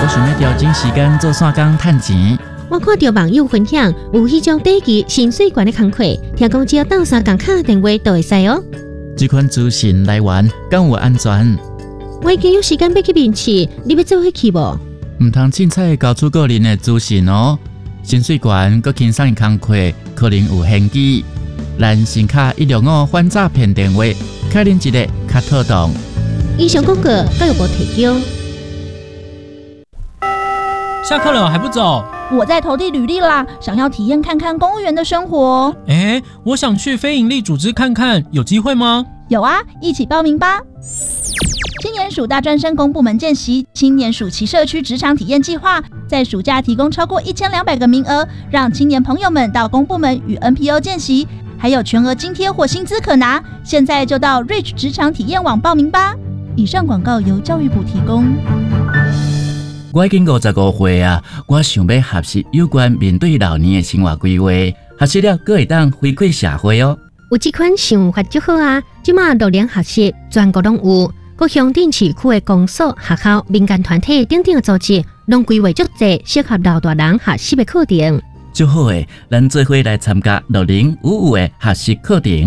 想要调整时间做散工赚钱。 我看到网友分享有迄种短期薪水悬的工课，听讲只要斗3工打电话就会使哦。 这款资讯来源敢有安全？ 我已经有时间要去面试，你要做伙去无？ 唔通凊彩交出个人的资讯哦。薪水悬佮轻松的工课可能有限制。咱先卡165反诈骗电话，开恁一个较妥当。 以上广告教育部提供。 下课了还不走？ 我在投递履历啦，想要体验看看公务员的生活。 我想去非营利组织看看，有机会吗？ 有啊，一起报名吧！青年署大专生公部门见习，青年暑期社区职场体验计划，在暑假提供超过1200个名额，让青年朋友们到公部门与 NPO 见习，还有全额津贴或薪资可拿。现在就到 Reach 职场体验网报名吧。以上广告由教育部提供。 我已经55岁啊，我想要学习有关面对老年的生活规划，学习了还会当回馈社会哦。 有这款想法就好啊！即马6年学习全国拢有，各乡镇市区的公所、学校、民间团体等等的组织，拢规划足侪适合老大人学习的课程。 就好诶，咱做伙来参加6055的学习课程。